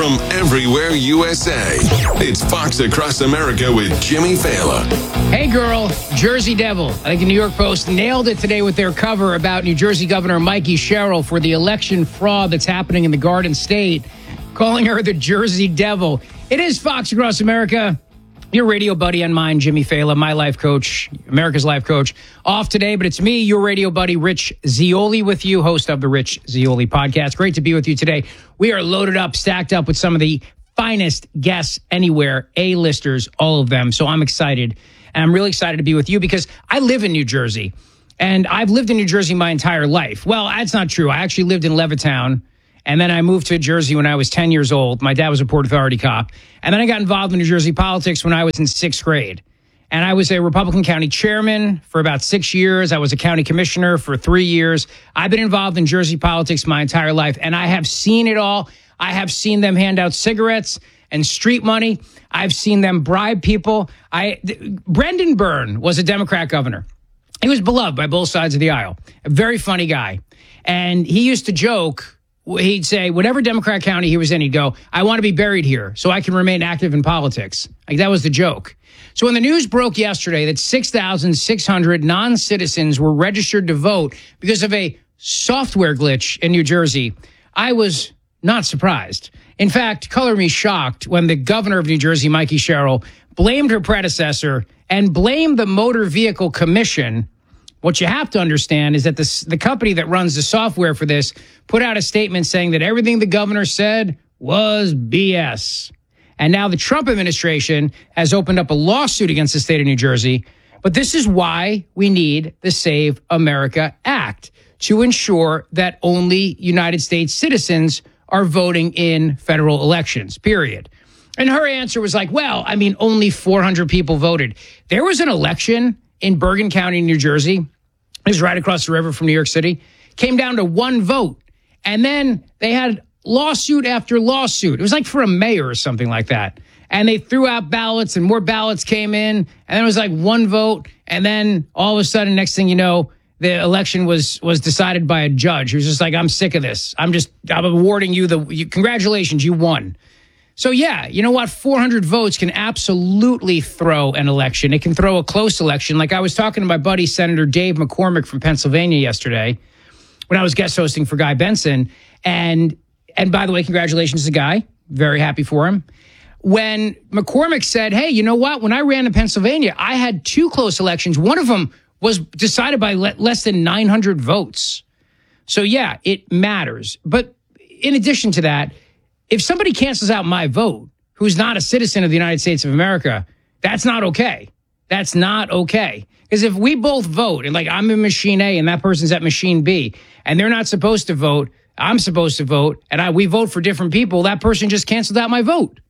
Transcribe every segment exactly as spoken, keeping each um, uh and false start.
from everywhere U S A. It's Fox Across America with Jimmy Fallon. Hey, girl, Jersey Devil. I think the New York Post nailed it today with their cover about New Jersey Governor Mikey Sherrill for the election fraud that's happening in the Garden State, calling her the Jersey Devil. It is Fox Across America. Your radio buddy and mine, Jimmy Fallon, my life coach, America's life coach, off today. But it's me, your radio buddy, Rich Zeoli, with you, host of the Rich Zeoli podcast. Great to be with you today. We are loaded up, stacked up with some of the finest guests anywhere, A-listers, all of them. So I'm excited. And I'm really excited to be with you because I live in New Jersey. And I've lived in New Jersey my entire life. Well, that's not true. I actually lived in Levittown. And then I moved to Jersey when I was ten years old. My dad was a Port Authority cop. And then I got involved in New Jersey politics when I was in sixth grade. And I was a Republican county chairman for about six years. I was a county commissioner for three years. I've been involved in Jersey politics my entire life. And I have seen it all. I have seen them hand out cigarettes and street money. I've seen them bribe people. I Brendan Byrne was a Democrat governor. He was beloved by both sides of the aisle. A very funny guy. And he used to joke. He'd say, whatever Democrat county he was in, he'd go, I want to be buried here so I can remain active in politics. Like, that was the joke. So when the news broke yesterday that six thousand six hundred non-citizens were registered to vote because of a software glitch in New Jersey, I was not surprised. In fact, color me shocked when the governor of New Jersey, Mikey Sherrill, blamed her predecessor and blamed the Motor Vehicle Commission. What you have to understand is that the, the company that runs the software for this put out a statement saying that everything the governor said was B S. And now the Trump administration has opened up a lawsuit against the state of New Jersey. But this is why we need the Save America Act, to ensure that only United States citizens are voting in federal elections, period. And her answer was like, well, I mean, only four hundred people voted. There was an election in Bergen County, New Jersey. It was right across the river from New York City. Came down to one vote. And then they had lawsuit after lawsuit. It was like for a mayor or something like that. And they threw out ballots and more ballots came in. And then it was like one vote. And then all of a sudden, next thing you know, the election was was decided by a judge who's just like, I'm sick of this. I'm just, I'm awarding you the, you, congratulations, you won. So, yeah, you know what? four hundred votes can absolutely throw an election. It can throw a close election. Like I was talking to my buddy, Senator Dave McCormick from Pennsylvania yesterday when I was guest hosting for Guy Benson. And, and by the way, congratulations to Guy. Very happy for him. When McCormick said, hey, you know what? When I ran in Pennsylvania, I had two close elections. One of them was decided by le- less than nine hundred votes. So, yeah, it matters. But in addition to that, if somebody cancels out my vote, who's not a citizen of the United States of America, that's not okay. That's not okay. Because if we both vote, and like I'm in machine A and that person's at machine B, and they're not supposed to vote, I'm supposed to vote, and I we vote for different people, that person just canceled out my vote.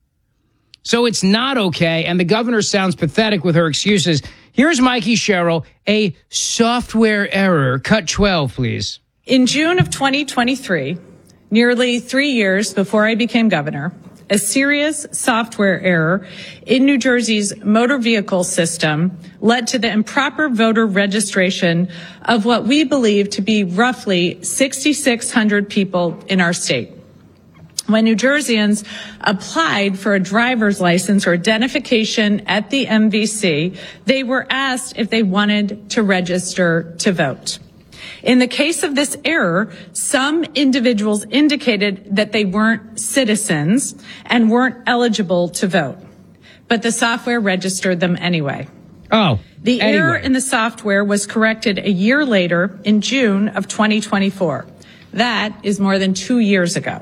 So it's not okay, and the governor sounds pathetic with her excuses. Here's Mikey Sherrill, a software error. Cut twelve, please. In June of twenty twenty-three, nearly three years before I became governor, a serious software error in New Jersey's motor vehicle system led to the improper voter registration of what we believe to be roughly six thousand six hundred people in our state. When New Jerseyans applied for a driver's license or identification at the M V C, they were asked if they wanted to register to vote. In the case of this error, some individuals indicated that they weren't citizens and weren't eligible to vote, but the software registered them anyway. Oh, the anyway. error in the software was corrected a year later in June of twenty twenty-four. That is more than two years ago.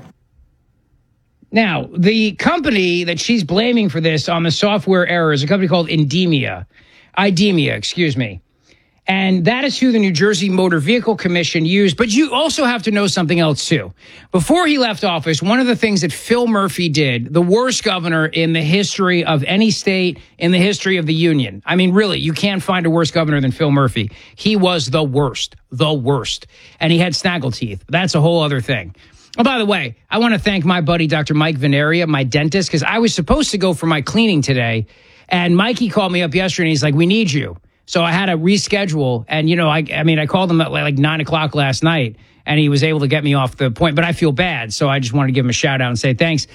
Now, the company that she's blaming for this on the software error is a company called Indemia. Idemia, excuse me. And that is who the New Jersey Motor Vehicle Commission used. But you also have to know something else, too. Before he left office, one of the things that Phil Murphy did, the worst governor in the history of any state, in the history of the union. I mean, really, you can't find a worse governor than Phil Murphy. He was the worst, the worst. And he had snaggle teeth. That's a whole other thing. Oh, by the way, I want to thank my buddy, Doctor Mike Veneria, my dentist, because I was supposed to go for my cleaning today. And Mikey called me up yesterday and he's like, we need you. So I had to reschedule. And, you know, I, I mean, I called him at like nine o'clock last night and he was able to get me off the point. But I feel bad. So I just wanted to give him a shout out and say thanks.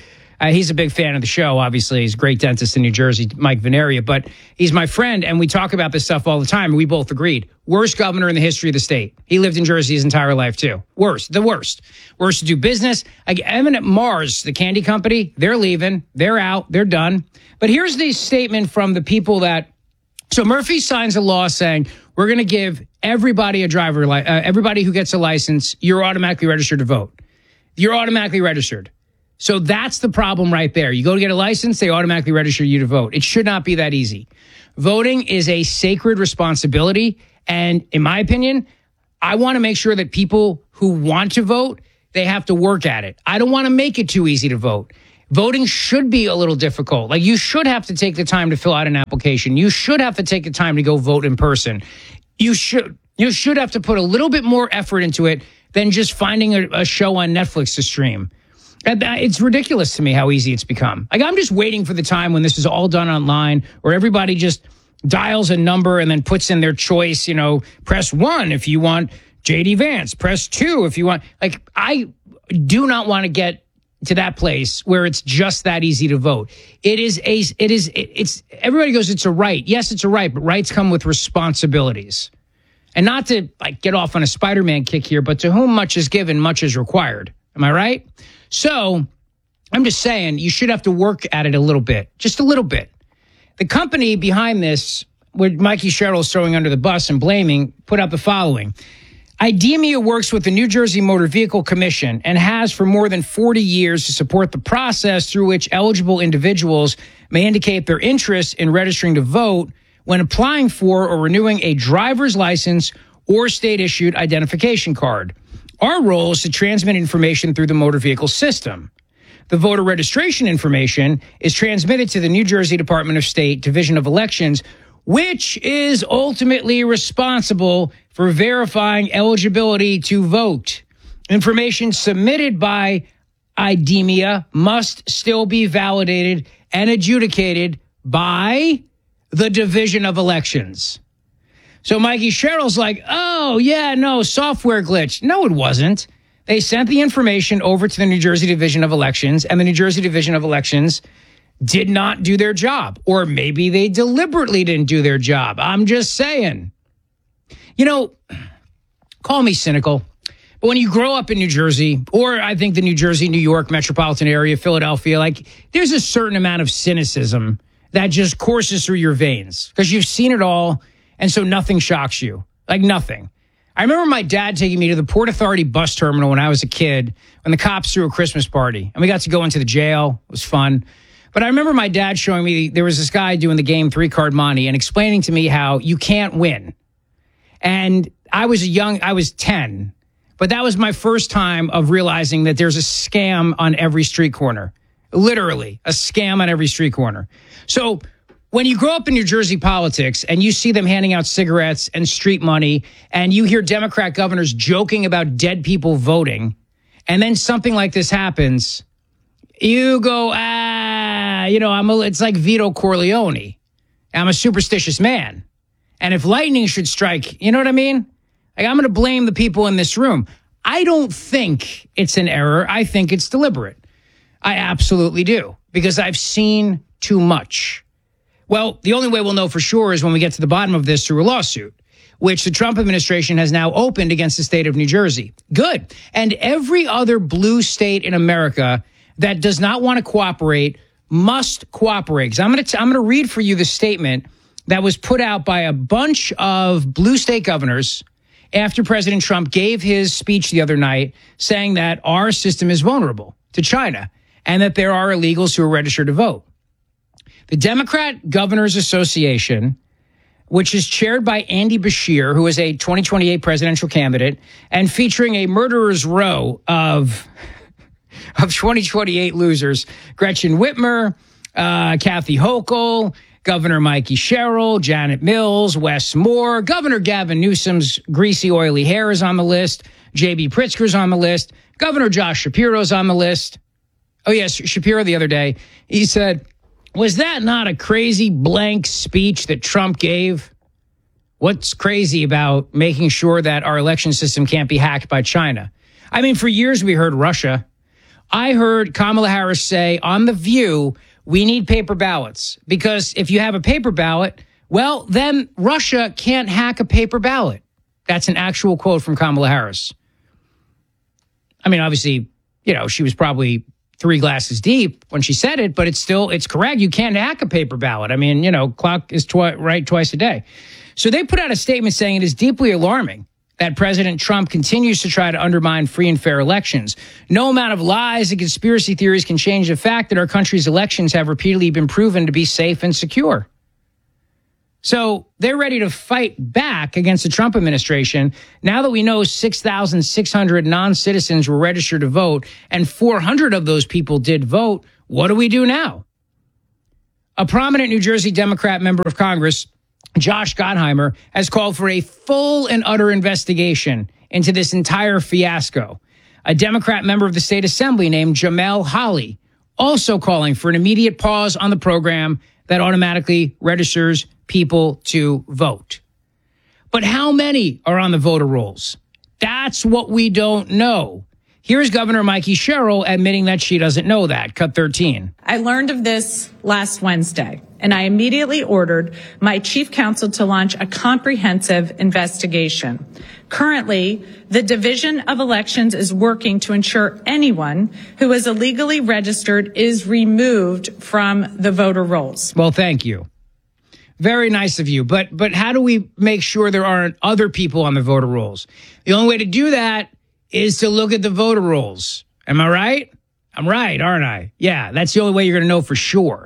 Uh, he's a big fan of the show, obviously. He's a great dentist in New Jersey, Mike Veneria. But he's my friend, and we talk about this stuff all the time. And we both agreed. Worst governor in the history of the state. He lived in Jersey his entire life, too. Worst. The worst. Worst to do business. Like Eminent Mars, the candy company, they're leaving. They're out. They're done. But here's the statement from the people that... So Murphy signs a law saying we're going to give everybody a driver, li- uh, everybody who gets a license, you're automatically registered to vote. You're automatically registered. So that's the problem right there. You go to get a license, they automatically register you to vote. It should not be that easy. Voting is a sacred responsibility. And in my opinion, I want to make sure that people who want to vote, they have to work at it. I don't want to make it too easy to vote. Voting should be a little difficult. Like you should have to take the time to fill out an application. You should have to take the time to go vote in person. You should you should have to put a little bit more effort into it than just finding a, a show on Netflix to stream. It's ridiculous to me how easy it's become. Like I'm just waiting for the time when this is all done online, where everybody just dials a number and then puts in their choice. You know, press one if you want J D Vance. Press two if you want. Like I do not want to get to that place where it's just that easy to vote. It is a, it is, it, it's, everybody goes, it's a right. Yes, it's a right, but rights come with responsibilities. And not to like get off on a Spider-Man kick here, but to whom much is given, much is required. Am I right? So I'm just saying you should have to work at it a little bit, just a little bit. The company behind this, where Mikey Sherrill is throwing under the bus and blaming, put out the following. IDEMIA works with the New Jersey Motor Vehicle Commission and has for more than forty years to support the process through which eligible individuals may indicate their interest in registering to vote when applying for or renewing a driver's license or state-issued identification card. Our role is to transmit information through the motor vehicle system. The voter registration information is transmitted to the New Jersey Department of State Division of Elections, which is ultimately responsible for verifying eligibility to vote. Information submitted by IDEMIA must still be validated and adjudicated by the Division of Elections. So Mikey Sherrill's like, oh, yeah, no, software glitch. No, it wasn't. They sent the information over to the New Jersey Division of Elections, and the New Jersey Division of Elections did not do their job. Or maybe they deliberately didn't do their job. I'm just saying. You know, call me cynical, but when you grow up in New Jersey, or I think the New Jersey, New York metropolitan area, Philadelphia, like there's a certain amount of cynicism that just courses through your veins because you've seen it all. And so nothing shocks you, like nothing. I remember my dad taking me to the Port Authority bus terminal when I was a kid, when the cops threw a Christmas party and we got to go into the jail. It was fun. But I remember my dad showing me, there was this guy doing the game Three Card Monte and explaining to me how you can't win. And I was a young, I was ten, but that was my first time of realizing that there's a scam on every street corner. Literally, a scam on every street corner. So when you grow up in New Jersey politics and you see them handing out cigarettes and street money and you hear Democrat governors joking about dead people voting, and then something like this happens, you go, ah, you know, I'm a, it's like Vito Corleone. I'm a superstitious man. And if lightning should strike, you know what I mean? Like, I'm going to blame the people in this room. I don't think it's an error. I think it's deliberate. I absolutely do, because I've seen too much. Well, the only way we'll know for sure is when we get to the bottom of this through a lawsuit, which the Trump administration has now opened against the state of New Jersey. Good. And every other blue state in America that does not want to cooperate must cooperate. Because I'm going to I'm going to read for you the statement that was put out by a bunch of blue state governors after President Trump gave his speech the other night saying that our system is vulnerable to China and that there are illegals who are registered to vote. The Democrat Governors Association, which is chaired by Andy Beshear, who is a twenty twenty-eight presidential candidate, and featuring a murderer's row of, of twenty twenty-eight losers, Gretchen Whitmer, uh, Kathy Hochul, Governor Mikey Sherrill, Janet Mills, Wes Moore, Governor Gavin Newsom's greasy, oily hair is on the list. J B Pritzker's on the list. Governor Josh Shapiro's on the list. Oh, yes, Shapiro the other day, he said, was that not a crazy blank speech that Trump gave? What's crazy about making sure that our election system can't be hacked by China? I mean, for years we heard Russia. I heard Kamala Harris say on The View, we need paper ballots because if you have a paper ballot, well, then Russia can't hack a paper ballot. That's an actual quote from Kamala Harris. I mean, obviously, you know, she was probably three glasses deep when she said it, but it's still, it's correct. You can't hack a paper ballot. I mean, you know, clock is twi- right twice a day. So they put out a statement saying it is deeply alarming that President Trump continues to try to undermine free and fair elections. No amount of lies and conspiracy theories can change the fact that our country's elections have repeatedly been proven to be safe and secure. So they're ready to fight back against the Trump administration. Now that we know six thousand six hundred non-citizens were registered to vote and four hundred of those people did vote, what do we do now? A prominent New Jersey Democrat member of Congress, Josh Gottheimer, has called for a full and utter investigation into this entire fiasco. A Democrat member of the state assembly named Jamel Holly also calling for an immediate pause on the program that automatically registers people to vote. But how many are on the voter rolls? That's what we don't know. Here's Governor Mikey Sherrill admitting that she doesn't know that. Cut thirteen. I learned of this last Wednesday, and I immediately ordered my chief counsel to launch a comprehensive investigation. Currently, the Division of Elections is working to ensure anyone who is illegally registered is removed from the voter rolls. Well, thank you. Very nice of you. But but how do we make sure there aren't other people on the voter rolls? The only way to do that is to look at the voter rolls. Am I right? I'm right, aren't I? Yeah, that's the only way you're going to know for sure.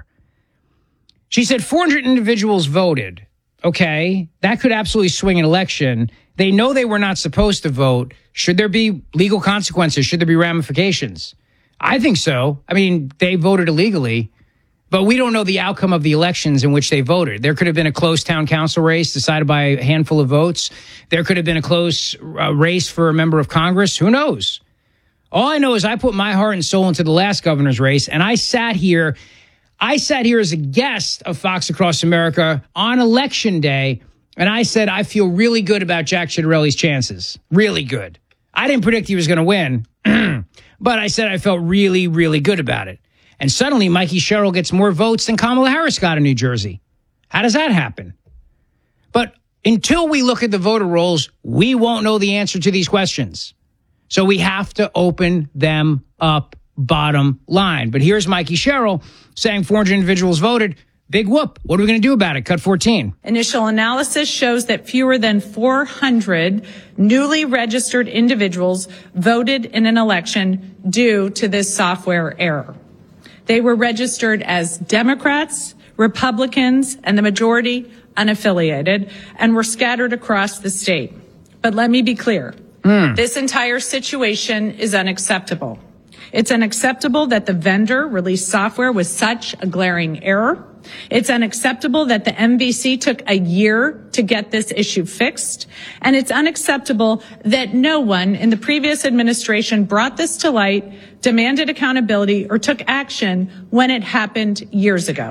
She said four hundred individuals voted. Okay, that could absolutely swing an election. They know they were not supposed to vote. Should there be legal consequences? Should there be ramifications? I think so. I mean, they voted illegally, but we don't know the outcome of the elections in which they voted. There could have been a close town council race decided by a handful of votes. There could have been a close uh, race for a member of Congress. Who knows? All I know is I put my heart and soul into the last governor's race, and I sat here. I sat here as a guest of Fox Across America on election day, and I said I feel really good about Jack Ciattarelli's chances. Really good. I didn't predict he was going to win, but I said I felt really, really good about it. And suddenly, Mikey Sherrill gets more votes than Kamala Harris got in New Jersey. How does that happen? But until we look at the voter rolls, we won't know the answer to these questions. So we have to open them up, bottom line. But here's Mikey Sherrill saying four hundred individuals voted. Big whoop. What are we going to do about it? Cut fourteen. Initial analysis shows that fewer than four hundred newly registered individuals voted in an election due to this software error. They were registered as Democrats, Republicans, and the majority unaffiliated, and were scattered across the state. But let me be clear. Mm. This entire situation is unacceptable. It's unacceptable that the vendor released software with such a glaring error. It's unacceptable that the M V C took a year to get this issue fixed. And it's unacceptable that no one in the previous administration brought this to light, demanded accountability, or took action when it happened years ago.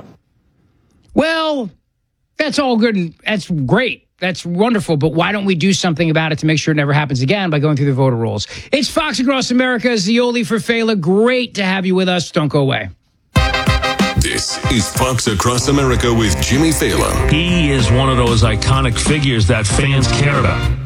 Well, that's all good and that's great. That's wonderful. But why don't we do something about it to make sure it never happens again by going through the voter rolls? It's Fox Across America, Zioli Fafela. Great to have you with us. Don't go away. This is Fox Across America with Jimmy Fallon. He is one of those iconic figures that fans care about.